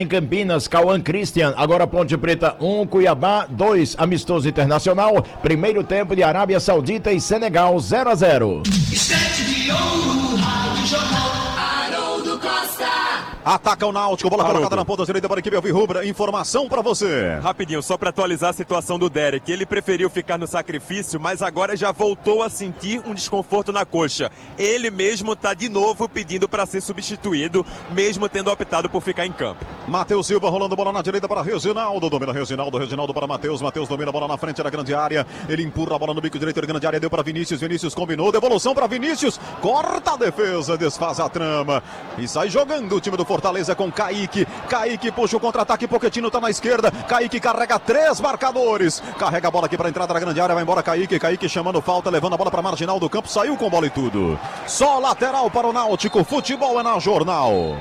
Em Campinas, Cauã Christian, agora Ponte Preta 1, Cuiabá 2, amistoso internacional, primeiro tempo de Arábia Saudita e Senegal 0-0. Ataca o Náutico, bola colocada na ponta direita para a equipe alvirrubra. Informação para você. Rapidinho, só para atualizar a situação do Derek. Ele preferiu ficar no sacrifício, mas agora já voltou a sentir um desconforto na coxa. Ele mesmo está de novo pedindo para ser substituído, mesmo tendo optado por ficar em campo. Matheus Silva rolando bola na direita para Reginaldo. Domina Reginaldo para Matheus. Matheus domina a bola na frente da grande área. Ele empurra a bola no bico direito da grande área. Deu para Vinícius. Vinícius combinou. Devolução para Vinícius. Corta a defesa. Desfaz a trama. E sai jogando o time do Fortaleza com Kaique. Kaique puxa o contra-ataque. Pochettino tá na esquerda. Kaique carrega 3 marcadores. Carrega a bola aqui para a entrada da grande área. Vai embora Kaique. Kaique chamando falta. Levando a bola para marginal do campo. Saiu com bola e tudo. Só lateral para o Náutico. Futebol é na Jornal.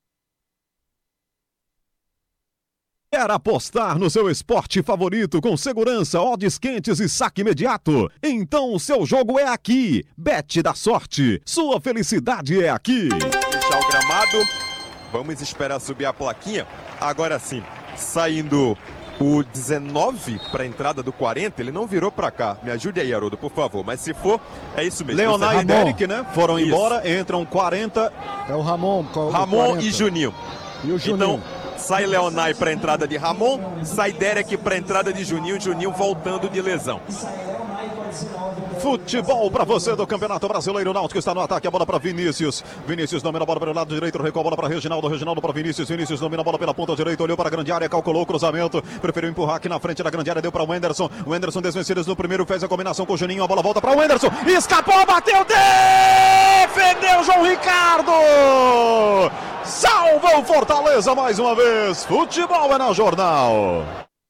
Quer apostar no seu esporte favorito com segurança, odds quentes e saque imediato? Então o seu jogo é aqui. Bet da Sorte. Sua felicidade é aqui. Fechar o gramado. Vamos esperar subir a plaquinha. Agora sim, saindo o 19 para a entrada do 40, ele não virou para cá. Me ajude aí, Haroldo, por favor. Mas se for, é isso mesmo. Leonardo e Derek, né? Foram isso. Embora, entram 40. É o Ramon. Ramon e Juninho. E o Juninho. Então, sai Leonai para a entrada de Ramon, sai Derek para a entrada de Juninho. Juninho voltando de lesão. Futebol para você do Campeonato Brasileiro. Náutico está no ataque, a bola para Vinícius. Vinícius domina a bola pelo lado direito, recua a bola para Reginaldo. Reginaldo para Vinícius. Vinícius domina a bola pela ponta direita, olhou para a grande área, calculou o cruzamento, preferiu empurrar aqui na frente da grande área, deu para o Wenderson. O Wenderson desvencido no primeiro, fez a combinação com o Juninho, a bola volta para o Wenderson. Escapou, bateu, defendeu João Ricardo. Salva o Fortaleza mais uma vez. Futebol é na Jornal.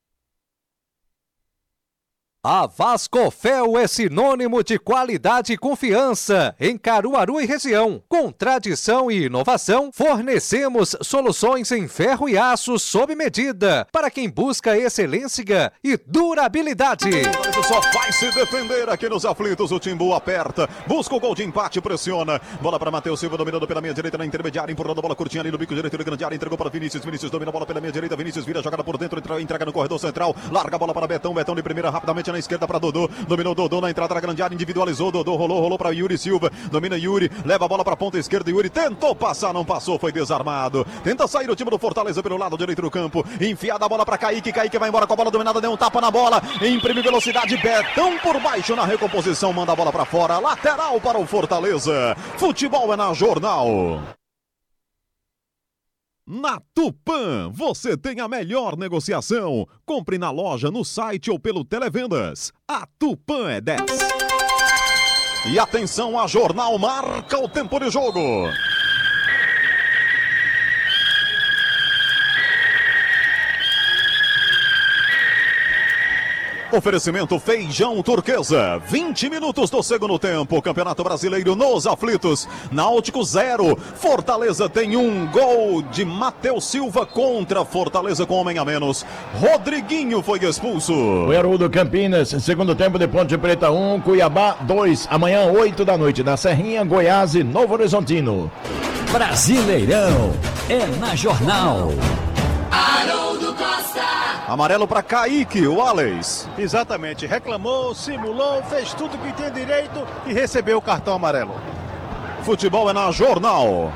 A Vascofel é sinônimo de qualidade e confiança em Caruaru e região. Com tradição e inovação, fornecemos soluções em ferro e aço sob medida para quem busca excelência e durabilidade. Só vai se defender aqui nos aflitos. O Timbu aperta, busca o gol de empate, pressiona. Bola para Matheus Silva, dominando pela meia direita na intermediária, empurrando a bola curtinha ali no bico direito da grande área, entregou para Vinícius. Vinícius domina a bola pela meia direita, Vinícius vira a jogada por dentro, entrega no corredor central, larga a bola para Betão. Betão de primeira rapidamente na esquerda para Dodô, dominou Dodô na entrada da grande área, individualizou, Dodô rolou para Yuri Silva, domina Yuri, leva a bola para a ponta esquerda, Yuri tentou passar, não passou, foi desarmado, tenta sair o time do Fortaleza pelo lado direito do campo, enfiada a bola para Kaique, Kaique vai embora com a bola dominada, deu um tapa na bola, imprime velocidade, Betão por baixo na recomposição, manda a bola para fora, lateral para o Fortaleza. Futebol é na Jornal. Na Tupã, você tem a melhor negociação. Compre na loja, no site ou pelo Televendas. A Tupã é 10. E atenção, a Jornal marca o tempo de jogo. Oferecimento Feijão Turquesa, 20 minutos do segundo tempo, Campeonato Brasileiro nos aflitos, Náutico 0, Fortaleza tem um gol de Matheus Silva contra Fortaleza com homem a menos, Rodriguinho foi expulso. O Haroldo Campinas, segundo tempo de Ponte Preta 1, Cuiabá 2, amanhã 8 da noite, na Serrinha, Goiás e Novo Horizontino. Brasileirão é na Jornal. Haroldo Costa. Amarelo para Kaique, o Alex. Exatamente, reclamou, simulou, fez tudo que tem direito e recebeu o cartão amarelo. Futebol é na Jornal.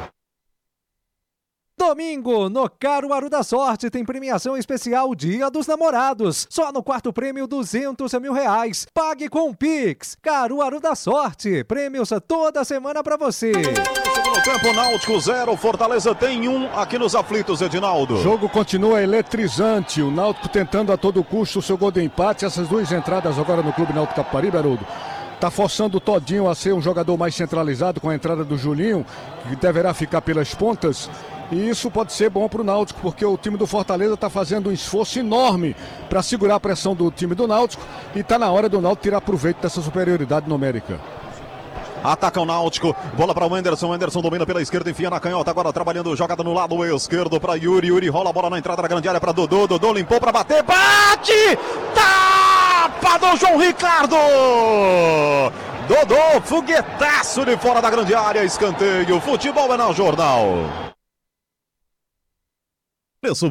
Domingo, no Caruaru da Sorte, tem premiação especial Dia dos Namorados. Só no quarto prêmio, R$200 mil. Pague com o Pix. Caruaru da Sorte. Prêmios toda semana pra você. Segundo tempo, Náutico 0, Fortaleza tem 1 aqui nos aflitos, Edinaldo. O jogo continua eletrizante. O Náutico tentando a todo custo o seu gol de empate. Essas duas entradas agora no Clube Náutico Capibaribe, Haroldo. Está forçando o Todinho a ser um jogador mais centralizado com a entrada do Julinho, que deverá ficar pelas pontas. E isso pode ser bom para o Náutico, porque o time do Fortaleza está fazendo um esforço enorme para segurar a pressão do time do Náutico. E está na hora do Náutico tirar proveito dessa superioridade numérica. Ataca o Náutico, bola para o Wenderson. Wenderson domina pela esquerda, enfia na canhota. Agora trabalhando, jogada no lado esquerdo para Yuri. Yuri rola a bola na entrada da grande área para Dodô. Dodô limpou para bater, bate! Tapa do João Ricardo! Dodô, foguetaço de fora da grande área, escanteio. Futebol é na Jornal. Preço